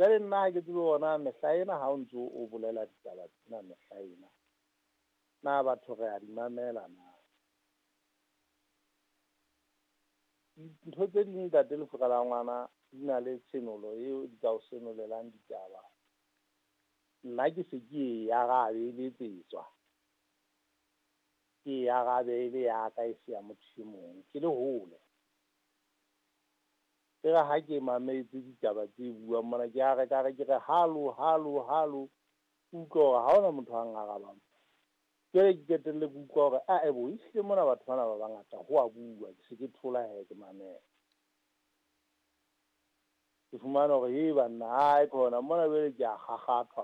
jwale nna ha ke tsebe ona mehla ena ha o ntse o bolela ditaba tsena mehla ena na batho re a di mamela na ntho tse ding ntate Lefoko la ngwana di na le tsenolo eo di ka o senolelang ditaba nna ke se ke e arabe le tsetswa ke arabe le ya ka e se ya motho e mong ke le hole ke ha ke mametse ditaba tse buang mona ke a re ka re ke re halo utlwa hore ha hona motho a ngarabang ke qetelle ke utlwa hore bo ehlile mona batho bana ba bangata ho a bua ke se ke thola ke mamela ke fumana hore banna ha khona mona bele ke a gagathwa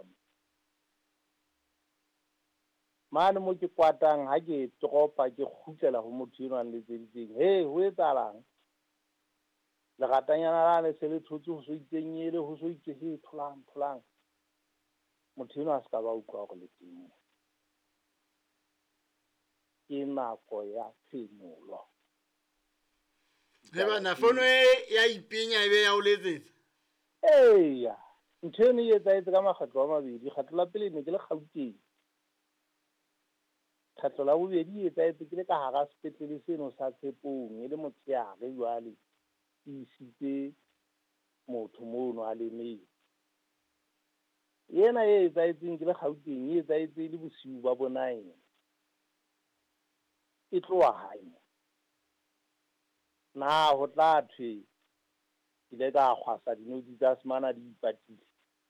mane mo ke kwatang ha ke tropa ke khutlela ho motho eno a nletseditseng ho etsahalang legatanyana la ne se le thotse ho so itenyele ho so itse tholang motho eno a se ka ba utlwa hore le teng ke nako ya phenolo bana fono ya ipenya ebe ya o letsetsa ntho eno e etsahetse ka makgetlo a mabedi kgetlo la pele ne ke le Gauteng kgetlo la bobedi e etsahetse ke le ka hara sepetlele seno sa Tshepong e le motshehare jwale ke isitse motho mono a lemetse ena e etsahetseng ke le Gauteng e etsahetse le bosiu ba bonaeng e tloha hae na ho tla thwe ke le ka kgwasa dinodi tsa semana di ipatile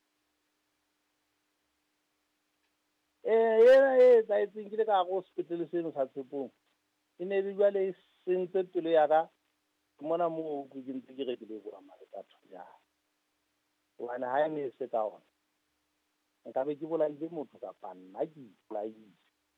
ena e etsahetseng ke le ka go sepetlele seno sa Tshepong e ne le jwale e sentse pelo ya ka ke mona moo ke ntse ke re ke le bua mare ka thoja hobane ha e ne se ka ona nka be ke bolaile motho kapa nna ke bolaile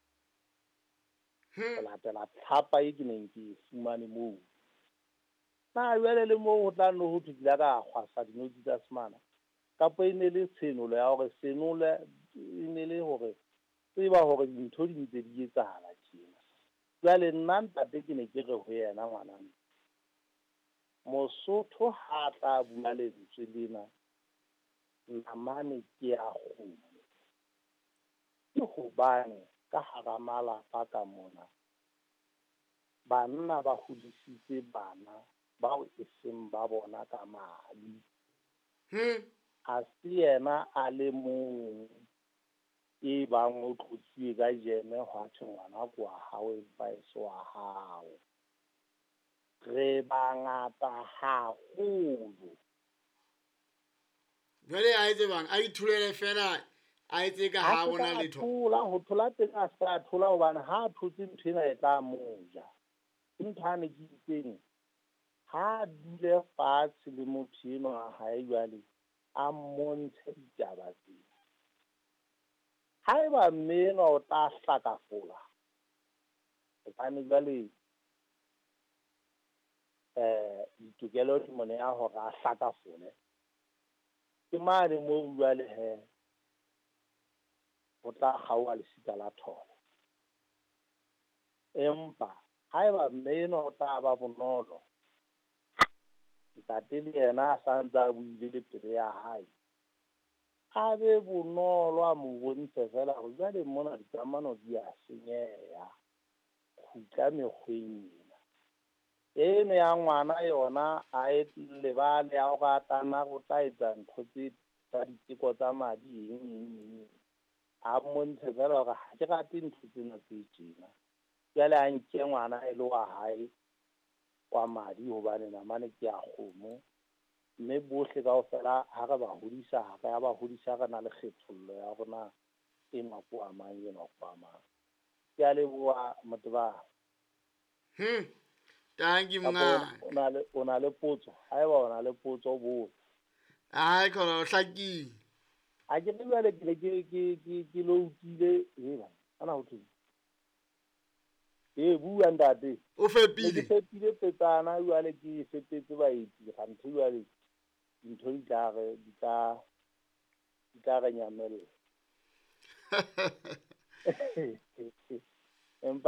ke latela tlhapa e ke neng ke e fumane moo na jwale le moo ho tla no ho thukile ka kgwasa dinodi tsa semana kapa e ne le tshenolo ya hore senole e ne le hore tseba hore dintho di ntse di etsahala tjena jwale nna ntate ke ne ke re ho yena ngwanana Mosotho ha tla bua lentswe lena namane ke a kgomo ke hobane ka hara malapa ka mona banna ba hodisitse bana bao e seng ba bona ka madi a se yena a le mong e bang o tlotsiwe ka jeme hwa thwe ngwana kwa hao empa e se wa hao re bangata haholo jwale a etse bang a ithulele fela a etse ka ha bona letho ho thola teng a sa thola hobane ha a thotse ntho ena e tla moja nthane ke itseng ha dule fatshe le motho eno a hae jwale a mmontshe ditaba tsena haeba mmeno o tla hlakafola hobane jwale ditokelo di mone ya hore a hlakafole ke mane moo jwale ho tla kgaoha lesika la tholo empa haeba mmeno o tla ba bonolo ntate le yena a sa ntse a buile le pere ya hae a be bonolo a mo bontshe fela ho jwale mona dikamano di a senyeha kgutla mekgweng ena ya ngwana yona a e lebale ya go atana go tla etsa ntho tsa diteko tsa madi eng a mmontshe fela hore ha ke rate ntho tsena tse tjena jwale a nke ngwana e le wa hae wa madi hobane namane ke a kgomo mme bohle kaofela ha re ba hodisa ha re ba hodisa re na le kgethollo ya rona e mako a mang e mako a mang ke a leboha Moteba tanki mongaka o na le potso haeba o na le potso bo ai khona o hlakile a ke jwale ke lo utile bana ana ho thwe bua ntate o fepile ke fepile petsana jwale ke fepetse baeti ga ntho jwale dintho di tla re nyamela empa